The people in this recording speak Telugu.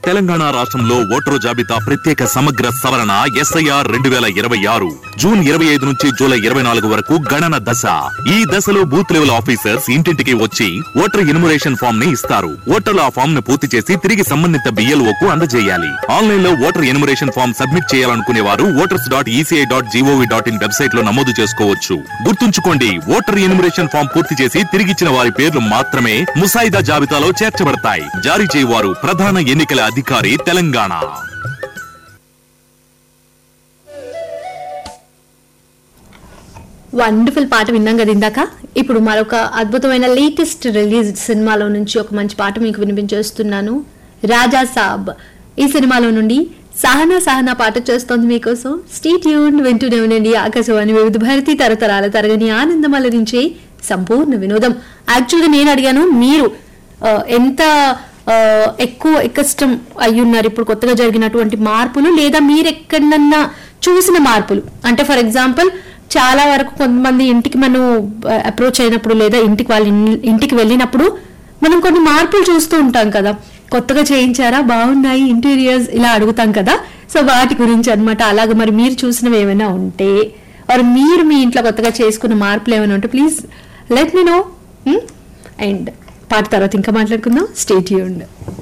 తెలంగాణ రాష్ట్రంలో ఓటరు జాబితా ప్రత్యేక సమగ్ర సవరణ SIR 2026 జూన్ 25 నుంచి జూలై 24 వరకు గణన దశ. ఈ దశలో బూత్ లెవెల్ ఆఫీసర్స్ ఇంటింటికి వచ్చి ఓటర్ ఎన్యుమరేషన్ ఫామ్ ని ఇస్తారు. ఓటర్లు ఆ ఫామ్ ను పూర్తి చేసి తిరిగి సంబంధిత BLO కు అందజేయాలి. ఆన్లైన్ లో ఓటర్ ఎన్యుమరేషన్ ఫామ్ సబ్మిట్ చేయాలనుకునే వారు voters.eci.gov.in వెబ్సైట్ లో నమోదు చేసుకోవచ్చు. గుర్తుంచుకోండి, ఓటర్ ఎన్యుమరేషన్ ఫామ్ పూర్తి చేసి తిరిగిచ్చిన వారి పేర్లు మాత్రమే ముసాయిదా జాబితాలో చేర్చబడతాయి. జారీ చేయవారు ప్రధాన ఎన్నికల అధికారి, తెలంగాణ. వండర్ఫుల్ పాట విన్నాం కదా ఇందాక. ఇప్పుడు మరొక అద్భుతమైన లేటెస్ట్ రిలీజ్ సినిమాలో నుంచి ఒక మంచి పాట మీకు వినిపించేస్తున్నాను. రాజా సాబ్ ఈ సినిమాలో నుండి సహనా పాట చేస్తోంది మీకోసం. స్టే ట్యూన్, వింటూనే ఉండండి ఆకాశవాణి వివిధ భారతి, తరతరాల తరగని ఆనందం అలరించే సంపూర్ణ వినోదం. యాక్చువల్గా నేను అడిగాను, మీరు ఎంత ఎక్కువ ఇష్టం అయ్యున్నారు ఇప్పుడు కొత్తగా జరిగినటువంటి మార్పులు, లేదా మీరు ఎక్కడన్నా చూసిన మార్పులు? అంటే ఫర్ ఎగ్జాంపుల్, చాలా వరకు కొంతమంది ఇంటికి మనం అప్రోచ్ అయినప్పుడు లేదా వాళ్ళ ఇంటికి వెళ్ళినప్పుడు మనం కొన్ని మార్పులు చూస్తూ ఉంటాం కదా. కొత్తగా చేయించారా, బాగున్నాయి ఇంటీరియర్స్, ఇలా అడుగుతాం కదా. సో వాటి గురించి అన్నమాట. అలాగే మరి మీరు చూసినవి ఏమైనా ఉంటే, మీరు మీ ఇంట్లో కొత్తగా చేసుకున్న మార్పులు ఏమైనా ఉంటే please let me no. And పాట తర్వాత ఇంకా మాట్లాడుకుందాం. Stay tuned.